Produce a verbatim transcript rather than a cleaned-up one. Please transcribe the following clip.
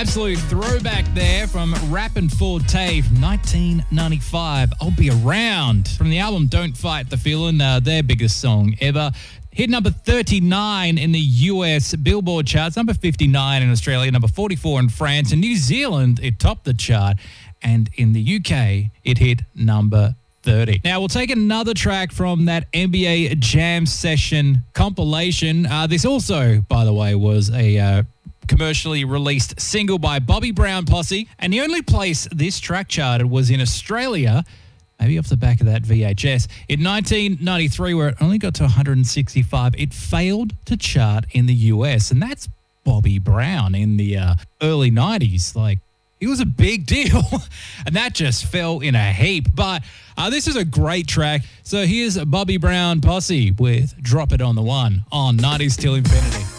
Absolute throwback there from Rappin' Forte from nineteen ninety-five. I'll Be Around from the album Don't Fight the Feeling, uh, their biggest song ever. Hit number thirty-nine in the U S Billboard charts, number fifty-nine in Australia, number forty-four in France. In New Zealand, it topped the chart. And in the U K, it hit number thirty. Now, we'll take another track from that N B A Jam Session compilation. Uh, this also, by the way, was a uh, commercially released single by Bobby Brown Posse. And the only place this track charted was in Australia, maybe off the back of that V H S. In nineteen ninety-three, where it only got to one hundred sixty-five, it failed to chart in the U S. And that's Bobby Brown in the uh, early nineties. Like, it was a big deal, and that just fell in a heap. But uh, this is a great track. So here's Bobby Brown Posse with Drop It on the One on nineties Till Infinity.